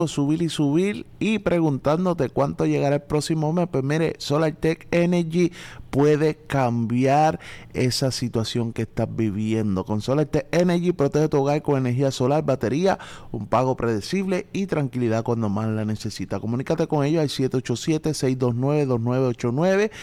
subir y subir y preguntándote cuánto llegará el próximo mes. Pues mire, SolarTech Energy puede cambiar esa situación que estás viviendo. Con SolarTech Energy protege tu hogar con energía solar, batería, un pago predecible y tranquilidad cuando más la necesita. Comunícate con ellos al 787-629-2989,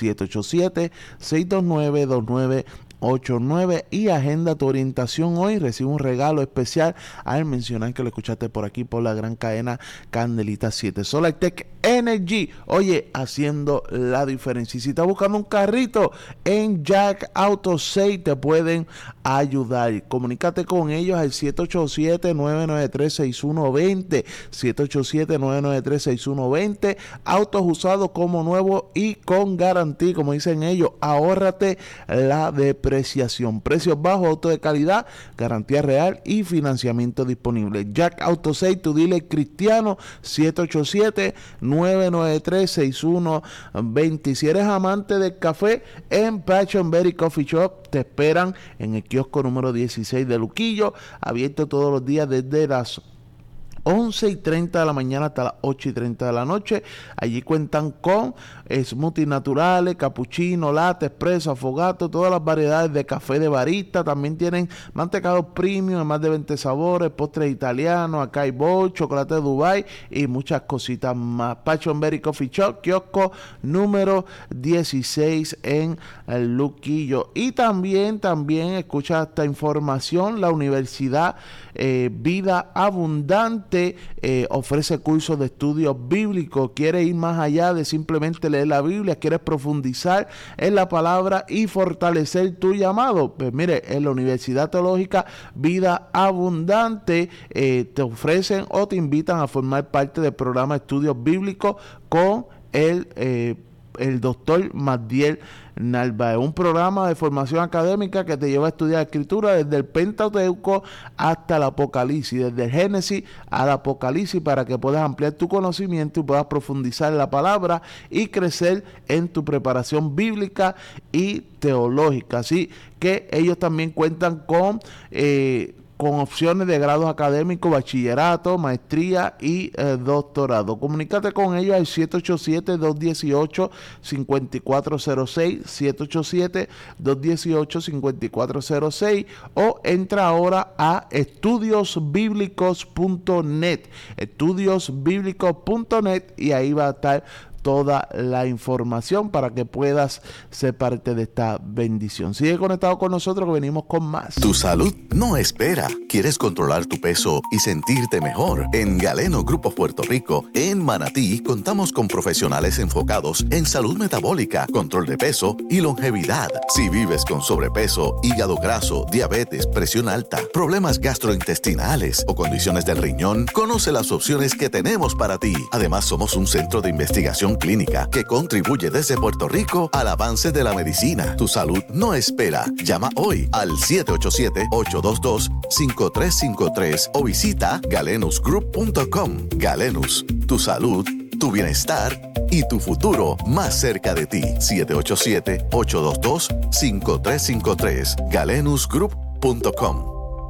787-629-2989 y agenda tu orientación hoy. Recibe un regalo especial al mencionar que lo escuchaste por aquí por la gran cadena Candelita 7. SolarTech Energy, oye, haciendo la diferencia. Y si estás buscando un carrito, en Jack Auto 6 te pueden ayudar. Comunícate con ellos al 787-993-6120, 787-993-6120. Autos usados como nuevos y con garantía, como dicen ellos. Ahórrate la depreciación. Precios bajos, autos de calidad, garantía real y financiamiento disponible. Jack Auto 6, tu dealer cristiano, 787-993-6120. Si eres amante del café, en Passion Berry Coffee Shop te esperan en el kiosco número 16 de Luquillo, abierto todos los días desde las 11:30 de la mañana hasta las 8:30 de la noche. Allí cuentan con smoothies naturales, cappuccino, latte, espresso, affogato, todas las variedades de café de barista. También tienen mantecados premium en más de 20 sabores, postres italianos, acai bowl, chocolate de Dubai y muchas cositas más. Passion Berry Coffee Shop, kiosco número 16 en el Luquillo. Y también escucha esta información, la Universidad Vida Abundante ofrece cursos de estudios bíblicos. ¿Quieres ir más allá de simplemente leer la Biblia? ¿Quieres profundizar en la palabra y fortalecer tu llamado? Pues mire, en la Universidad Teológica Vida Abundante te ofrecen o te invitan a formar parte del programa de estudios bíblicos con el doctor Magdiel Narváez, un programa de formación académica que te lleva a estudiar escritura desde el Pentateuco hasta el Apocalipsis, desde el Génesis al Apocalipsis, para que puedas ampliar tu conocimiento y puedas profundizar en la palabra y crecer en tu preparación bíblica y teológica. Así que ellos también cuentan con opciones de grados académicos, bachillerato, maestría y doctorado. Comunícate con ellos al 787-218-5406, 787-218-5406 o entra ahora a estudiosbiblicos.net, estudiosbiblicos.net, y ahí va a estar toda la información para que puedas ser parte de esta bendición. Sigue conectado con nosotros que venimos con más. Tu salud no espera. ¿Quieres controlar tu peso y sentirte mejor? En Galeno Grupo Puerto Rico, en Manatí, contamos con profesionales enfocados en salud metabólica, control de peso y longevidad. Si vives con sobrepeso, hígado graso, diabetes, presión alta, problemas gastrointestinales o condiciones del riñón, conoce las opciones que tenemos para ti. Además, somos un centro de investigación clínica que contribuye desde Puerto Rico al avance de la medicina. Tu salud no espera. Llama hoy al 787-822-5353 o visita galenusgroup.com. Galenus, tu salud, tu bienestar y tu futuro más cerca de ti. 787-822-5353. galenusgroup.com.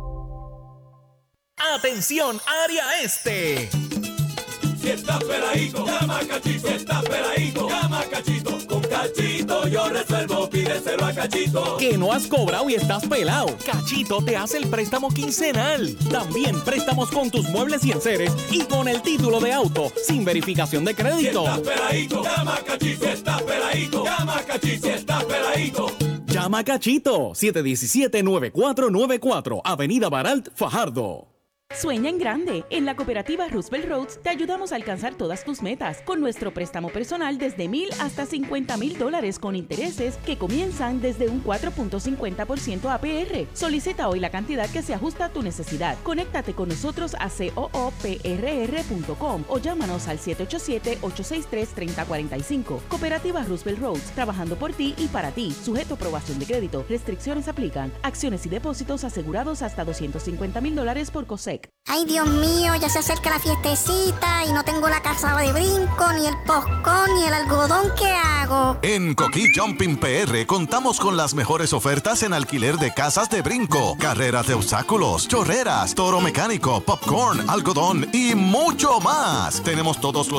¡Atención, área este! Si estás peladito, llama a Cachito. Si estás peladito, llama a Cachito. Con Cachito yo resuelvo, pídeselo a Cachito. Que no has cobrado y estás pelado. Cachito te hace el préstamo quincenal. También préstamos con tus muebles y enseres y con el título de auto, sin verificación de crédito. Si estás peladito, llama a Cachito. Si estás peladito, llama a Cachito. Si estás peladito. Llama a Cachito, 717-9494, Avenida Baralt, Fajardo. Sueña en grande. En la cooperativa Roosevelt Roads te ayudamos a alcanzar todas tus metas con nuestro préstamo personal desde $1,000 hasta $50,000 con intereses que comienzan desde un 4.50% APR. Solicita hoy la cantidad que se ajusta a tu necesidad. Conéctate con nosotros a cooprr.com o llámanos al 787-863-3045. Cooperativa Roosevelt Roads, trabajando por ti y para ti. Sujeto a aprobación de crédito. Restricciones aplican. Acciones y depósitos asegurados hasta $250,000 por COSEC. Music. Ay, Dios mío, ya se acerca la fiestecita y no tengo la casa de brinco, ni el poscón, ni el algodón. ¿Qué hago? En Coquí Jumping PR contamos con las mejores ofertas en alquiler de casas de brinco, carreras de obstáculos, chorreras, toro mecánico, popcorn, algodón y mucho más. Tenemos todos los